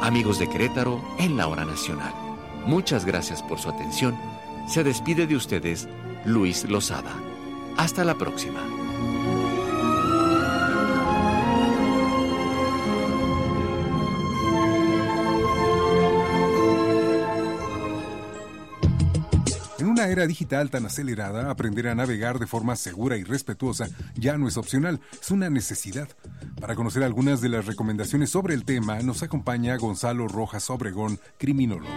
Amigos de Querétaro en la Hora Nacional, muchas gracias por su atención. Se despide de ustedes Luis Lozada. Hasta la próxima. En una era digital tan acelerada, aprender a navegar de forma segura y respetuosa ya no es opcional, es una necesidad. Para conocer algunas de las recomendaciones sobre el tema, nos acompaña Gonzalo Rojas Obregón, criminólogo.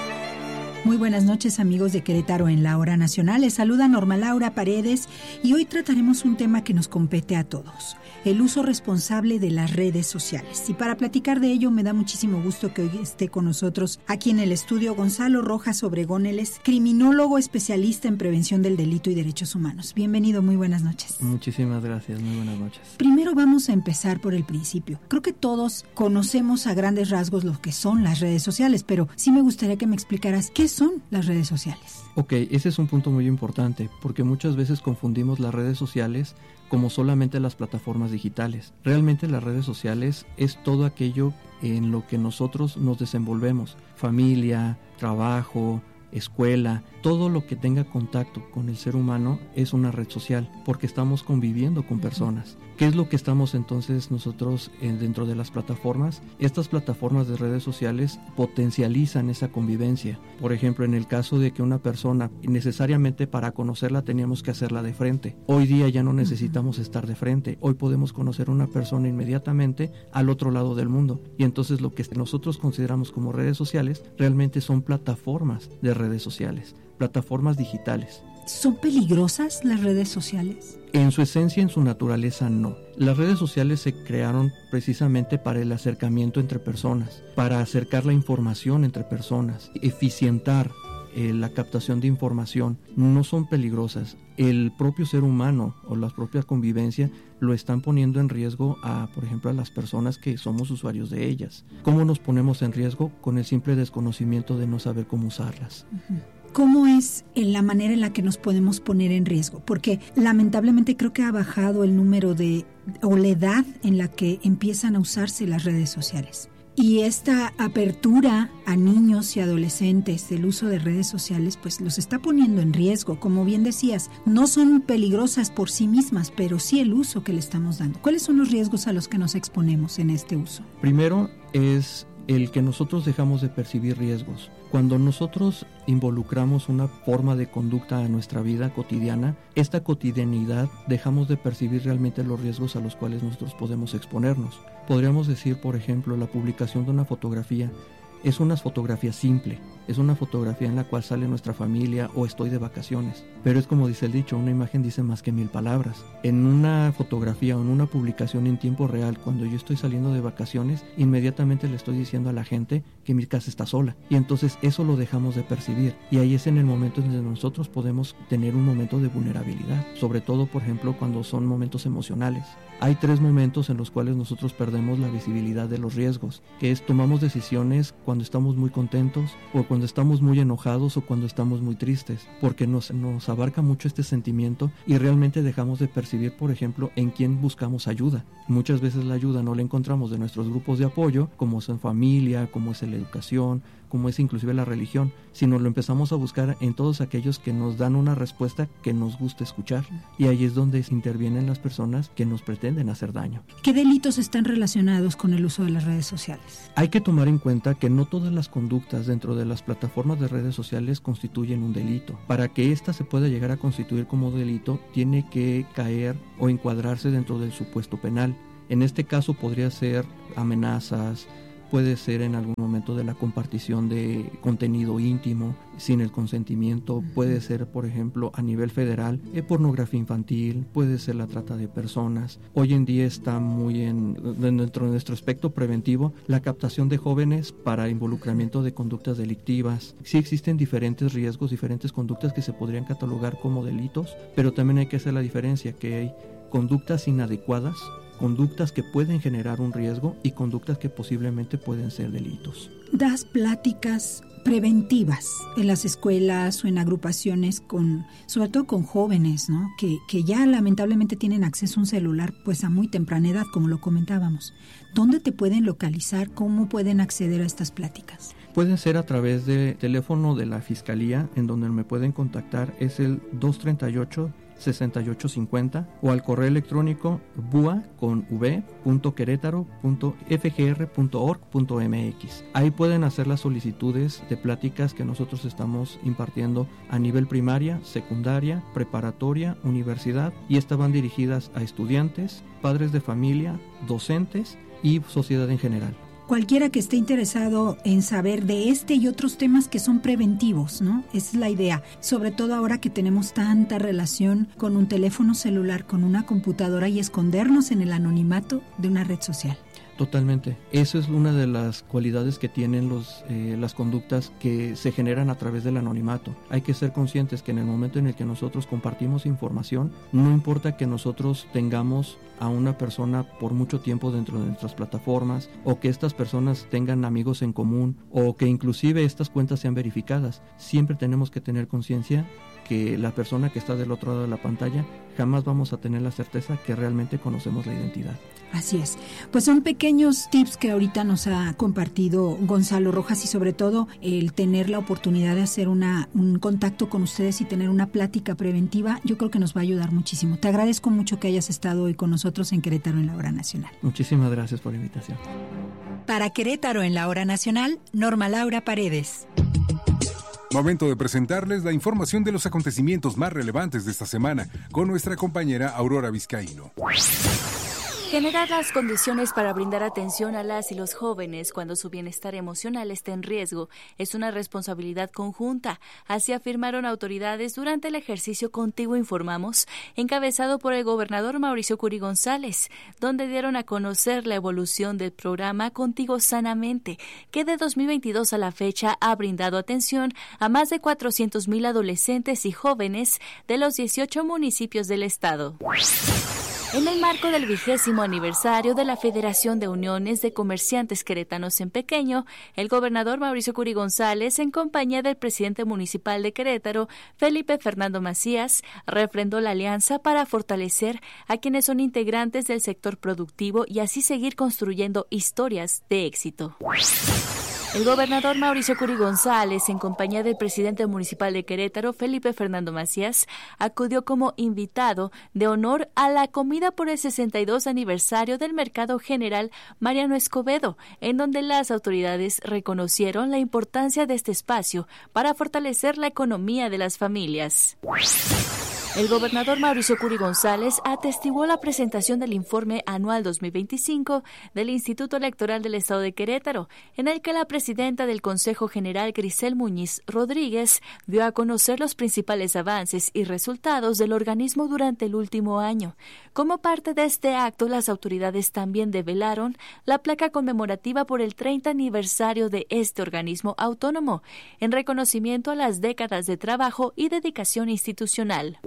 Muy buenas noches, amigos de Querétaro en la Hora Nacional. Les saluda Norma Laura Paredes y hoy trataremos un tema que nos compete a todos: el uso responsable de las redes sociales. Y para platicar de ello me da muchísimo gusto que hoy esté con nosotros aquí en el estudio Gonzalo Rojas Obregón. Él es criminólogo especialista en prevención del delito y derechos humanos. Bienvenido, muy buenas noches. Muchísimas gracias, muy buenas noches. Primero vamos a empezar por el principio. Creo que todos conocemos a grandes rasgos lo que son las redes sociales, pero sí me gustaría que me explicaras qué son las redes sociales. Ok, ese es un punto muy importante, porque muchas veces confundimos las redes sociales como solamente las plataformas digitales. Realmente las redes sociales es todo aquello en lo que nosotros nos desenvolvemos: familia, trabajo, escuela, todo lo que tenga contacto con el ser humano es una red social, porque estamos conviviendo con personas. ¿Qué es lo que estamos entonces nosotros dentro de las plataformas? Estas plataformas de redes sociales potencializan esa convivencia. Por ejemplo, en el caso de que una persona, necesariamente para conocerla teníamos que hacerla de frente. Hoy día ya no necesitamos estar de frente. Hoy podemos conocer a una persona inmediatamente al otro lado del mundo. Y entonces lo que nosotros consideramos como redes sociales realmente son plataformas de redes sociales, plataformas digitales. ¿Son peligrosas las redes sociales? En su esencia, en su naturaleza, no. Las redes sociales se crearon precisamente para el acercamiento entre personas, para acercar la información entre personas, eficientar la captación de información. No son peligrosas. El propio ser humano o la propia convivencia lo están poniendo en riesgo por ejemplo, a las personas que somos usuarios de ellas. ¿Cómo nos ponemos en riesgo? Con el simple desconocimiento de no saber cómo usarlas. ¿Cómo es la manera en la que nos podemos poner en riesgo? Porque lamentablemente creo que ha bajado el número o la edad en la que empiezan a usarse las redes sociales. Y esta apertura a niños y adolescentes del uso de redes sociales, pues los está poniendo en riesgo. Como bien decías, no son peligrosas por sí mismas, pero sí el uso que le estamos dando. ¿Cuáles son los riesgos a los que nos exponemos en este uso? Primero es el que nosotros dejamos de percibir riesgos. Cuando nosotros involucramos una forma de conducta a nuestra vida cotidiana, esta cotidianidad dejamos de percibir realmente los riesgos a los cuales nosotros podemos exponernos. Podríamos decir, por ejemplo, la publicación de una fotografía es una fotografía simple, es una fotografía en la cual sale nuestra familia o estoy de vacaciones. Pero es como dice el dicho, una imagen dice más que 1000 palabras. En una fotografía o en una publicación en tiempo real, cuando yo estoy saliendo de vacaciones, inmediatamente le estoy diciendo a la gente que mi casa está sola. Y entonces eso lo dejamos de percibir. Y ahí es en el momento en donde nosotros podemos tener un momento de vulnerabilidad. Sobre todo, por ejemplo, cuando son momentos emocionales. Hay 3 momentos en los cuales nosotros perdemos la visibilidad de los riesgos, que es tomamos decisiones cuando estamos muy contentos o cuando estamos muy enojados o cuando estamos muy tristes, porque nos abarca mucho este sentimiento y realmente dejamos de percibir, por ejemplo, en quién buscamos ayuda. Muchas veces la ayuda no la encontramos de nuestros grupos de apoyo, como es en familia, como es en la educación, como es inclusive la religión, sino lo empezamos a buscar en todos aquellos que nos dan una respuesta que nos gusta escuchar. Y ahí es donde se intervienen las personas que nos pretenden hacer daño. ¿Qué delitos están relacionados con el uso de las redes sociales? Hay que tomar en cuenta que no todas las conductas dentro de las plataformas de redes sociales constituyen un delito. Para que ésta se pueda llegar a constituir como delito, tiene que caer o encuadrarse dentro del supuesto penal. En este caso podría ser amenazas, puede ser en algún momento de la compartición de contenido íntimo sin el consentimiento, puede ser, por ejemplo, a nivel federal, pornografía infantil, puede ser la trata de personas. Hoy en día está muy dentro de nuestro aspecto preventivo la captación de jóvenes para involucramiento de conductas delictivas. Sí existen diferentes riesgos, diferentes conductas que se podrían catalogar como delitos, pero también hay que hacer la diferencia que hay conductas inadecuadas conductas que pueden generar un riesgo y conductas que posiblemente pueden ser delitos. Das pláticas preventivas en las escuelas o en agrupaciones sobre todo con jóvenes, ¿no? Que ya lamentablemente tienen acceso a un celular pues a muy temprana edad, como lo comentábamos. ¿Dónde te pueden localizar? ¿Cómo pueden acceder a estas pláticas? Pueden ser a través del teléfono de la Fiscalía, en donde me pueden contactar, es el 238-6850, o al correo electrónico bua.queretaro.fgr.org.mx. Ahí pueden hacer las solicitudes de pláticas que nosotros estamos impartiendo a nivel primaria, secundaria, preparatoria, universidad, y estas van dirigidas a estudiantes, padres de familia, docentes y sociedad en general. Cualquiera que esté interesado en saber de este y otros temas que son preventivos, ¿no? Esa es la idea. Sobre todo ahora que tenemos tanta relación con un teléfono celular, con una computadora y escondernos en el anonimato de una red social. Totalmente. Eso es una de las cualidades que tienen las conductas que se generan a través del anonimato. Hay que ser conscientes que en el momento en el que nosotros compartimos información, no importa que nosotros tengamos a una persona por mucho tiempo dentro de nuestras plataformas, o que estas personas tengan amigos en común, o que inclusive estas cuentas sean verificadas, siempre tenemos que tener conciencia que la persona que está del otro lado de la pantalla jamás vamos a tener la certeza que realmente conocemos la identidad. Así es. Pues son pequeños tips que ahorita nos ha compartido Gonzalo Rojas, y sobre todo el tener la oportunidad de hacer un contacto con ustedes y tener una plática preventiva, yo creo que nos va a ayudar muchísimo. Te agradezco mucho que hayas estado hoy con nosotros en Querétaro en la Hora Nacional. Muchísimas gracias por la invitación. Para Querétaro en la Hora Nacional, Norma Laura Paredes. Momento de presentarles la información de los acontecimientos más relevantes de esta semana con nuestra compañera Aurora Vizcaíno. Generar las condiciones para brindar atención a las y los jóvenes cuando su bienestar emocional esté en riesgo es una responsabilidad conjunta, así afirmaron autoridades durante el ejercicio Contigo Informamos, encabezado por el gobernador Mauricio Curi González, donde dieron a conocer la evolución del programa Contigo Sanamente, que de 2022 a la fecha ha brindado atención a más de 400,000 adolescentes y jóvenes de los 18 municipios del estado. En el marco del 20º aniversario de la Federación de Uniones de Comerciantes Queretanos en Pequeño, el gobernador Mauricio Curi González, en compañía del presidente municipal de Querétaro, Felipe Fernando Macías, refrendó la alianza para fortalecer a quienes son integrantes del sector productivo y así seguir construyendo historias de éxito. El gobernador Mauricio Curi González, en compañía del presidente municipal de Querétaro, Felipe Fernando Macías, acudió como invitado de honor a la comida por el 62 aniversario del Mercado General Mariano Escobedo, en donde las autoridades reconocieron la importancia de este espacio para fortalecer la economía de las familias. El gobernador Mauricio Curi González atestiguó la presentación del informe anual 2025 del Instituto Electoral del Estado de Querétaro, en el que la presidenta del Consejo General, Grisel Muñiz Rodríguez, dio a conocer los principales avances y resultados del organismo durante el último año. Como parte de este acto, las autoridades también develaron la placa conmemorativa por el 30 aniversario de este organismo autónomo, en reconocimiento a las décadas de trabajo y dedicación institucional.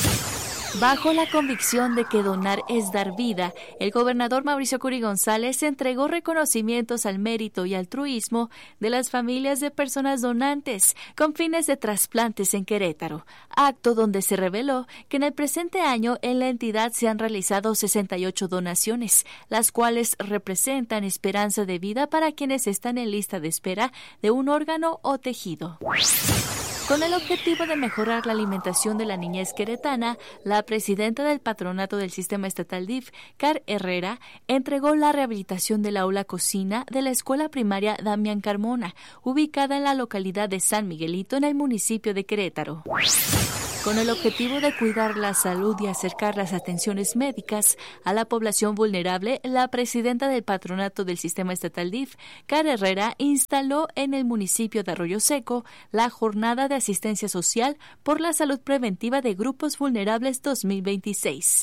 Bajo la convicción de que donar es dar vida, el gobernador Mauricio Curi González entregó reconocimientos al mérito y altruismo de las familias de personas donantes con fines de trasplantes en Querétaro, acto donde se reveló que en el presente año en la entidad se han realizado 68 donaciones, las cuales representan esperanza de vida para quienes están en lista de espera de un órgano o tejido. Con el objetivo de mejorar la alimentación de la niñez queretana, la presidenta del patronato del Sistema Estatal DIF, Car Herrera, entregó la rehabilitación del aula cocina de la escuela primaria Damián Carmona, ubicada en la localidad de San Miguelito, en el municipio de Querétaro. Con el objetivo de cuidar la salud y acercar las atenciones médicas a la población vulnerable, la presidenta del patronato del Sistema Estatal DIF, Car Herrera, instaló en el municipio de Arroyo Seco la Jornada de Asistencia Social por la Salud Preventiva de Grupos Vulnerables 2026.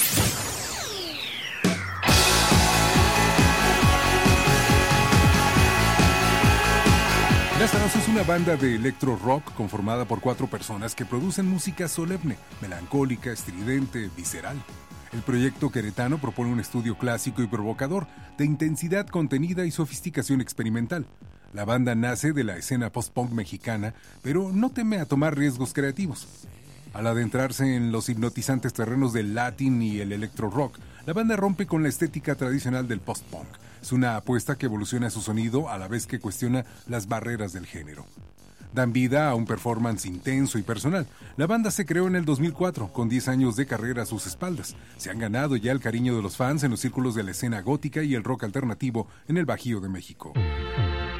Lázaros es una banda de electro rock conformada por 4 personas que producen música solemne, melancólica, estridente, visceral. El proyecto queretano propone un estudio clásico y provocador, de intensidad contenida y sofisticación experimental. La banda nace de la escena post-punk mexicana, pero no teme a tomar riesgos creativos. Al adentrarse en los hipnotizantes terrenos del latin y el electro rock, la banda rompe con la estética tradicional del post-punk. Es una apuesta que evoluciona su sonido a la vez que cuestiona las barreras del género. Dan vida a un performance intenso y personal. La banda se creó en el 2004, con 10 años de carrera a sus espaldas. Se han ganado ya el cariño de los fans en los círculos de la escena gótica y el rock alternativo en el Bajío de México.